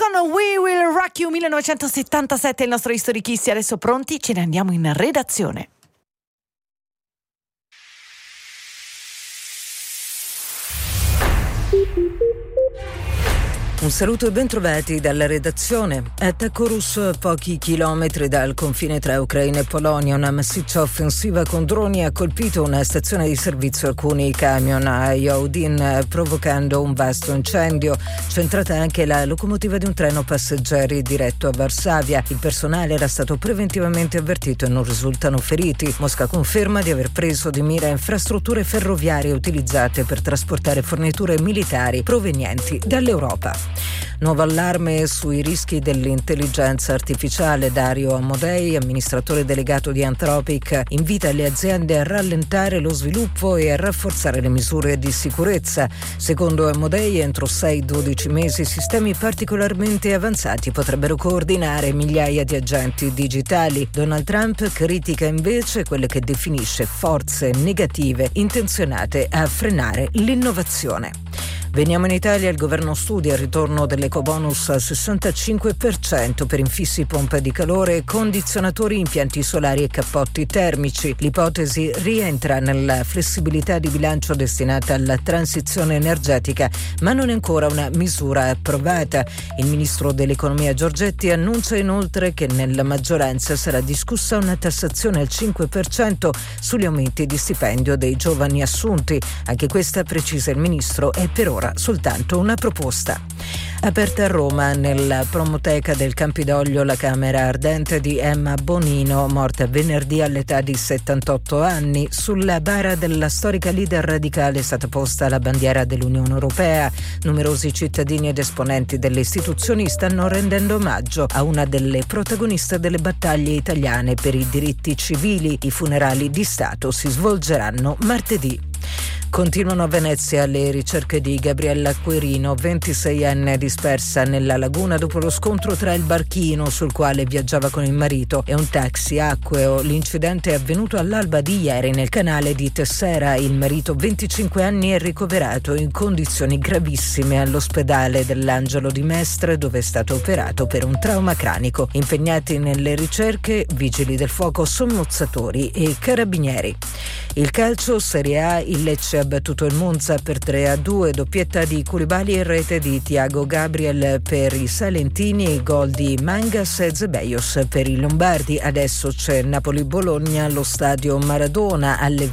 con We Will Rock You 1977, il nostro History Kiss. Adesso pronti? Ce ne andiamo in redazione. Un saluto e bentrovati dalla redazione. Attacco russo a pochi chilometri dal confine tra Ucraina e Polonia. Una massiccia offensiva con droni ha colpito una stazione di servizio e alcuni camion a Yaudin, provocando un vasto incendio. Centrata anche la locomotiva di un treno passeggeri diretto a Varsavia. Il personale era stato preventivamente avvertito e non risultano feriti. Mosca conferma di aver preso di mira infrastrutture ferroviarie utilizzate per trasportare forniture militari provenienti dall'Europa. Nuovo allarme sui rischi dell'intelligenza artificiale. Dario Amodei, amministratore delegato di Anthropic, invita le aziende a rallentare lo sviluppo e a rafforzare le misure di sicurezza. Secondo Amodei, entro 6-12 mesi sistemi particolarmente avanzati potrebbero coordinare migliaia di agenti digitali. Donald Trump critica invece quelle che definisce forze negative intenzionate a frenare l'innovazione. Veniamo in Italia, il governo studia il ritorno dell'ecobonus al 65% per infissi pompe di calore, condizionatori, impianti solari e cappotti termici. L'ipotesi rientra nella flessibilità di bilancio destinata alla transizione energetica, ma non è ancora una misura approvata. Il ministro dell'economia Giorgetti annuncia inoltre che nella maggioranza sarà discussa una tassazione al 5% sugli aumenti di stipendio dei giovani assunti. Anche questa, precisa il ministro, è per ora soltanto una proposta. Aperta a Roma, nella promoteca del Campidoglio, la camera ardente di Emma Bonino, morta venerdì all'età di 78 anni. Sulla bara della storica leader radicale è stata posta la bandiera dell'Unione Europea. Numerosi cittadini ed esponenti delle istituzioni stanno rendendo omaggio a una delle protagoniste delle battaglie italiane per i diritti civili. I funerali di Stato si svolgeranno martedì. Continuano a Venezia le ricerche di Gabriella Querino, 26enne, dispersa nella laguna dopo lo scontro tra il barchino sul quale viaggiava con il marito e un taxi acqueo. L'incidente è avvenuto all'alba di ieri nel canale di Tessera. Il marito, 25 anni, è ricoverato in condizioni gravissime all'ospedale dell'Angelo di Mestre, dove è stato operato per un trauma cranico. Impegnati nelle ricerche vigili del fuoco, sommozzatori e carabinieri. Il calcio Serie A, il Lecce ha battuto il Monza per 3-2, doppietta di Koulibaly e rete di Thiago Gabriel per i salentini, gol di Mangas e Zebeios per i lombardi. Adesso c'è Napoli-Bologna allo stadio Maradona, alle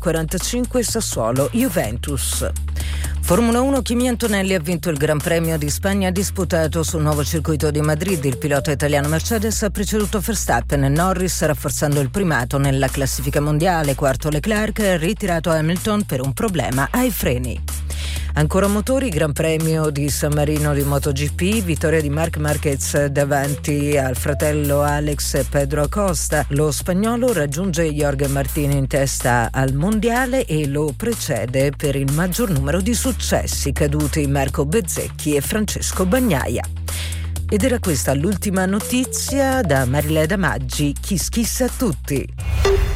20:45 Sassuolo-Juventus. Formula 1, Kimi Antonelli ha vinto il Gran Premio di Spagna disputato sul nuovo circuito di Madrid. Il pilota italiano Mercedes ha preceduto Verstappen e Norris, rafforzando il primato nella classifica mondiale. Quarto Leclerc, ritirato Hamilton per un problema ai freni. Ancora motori, Gran Premio di San Marino di MotoGP, vittoria di Marc Marquez davanti al fratello Alex e Pedro Acosta. Lo spagnolo raggiunge Jorge Martin in testa al mondiale e lo precede per il maggior numero di successi, caduti Marco Bezzecchi e Francesco Bagnaia. Ed era questa l'ultima notizia da Marileda Maggi. Kiss kiss a tutti.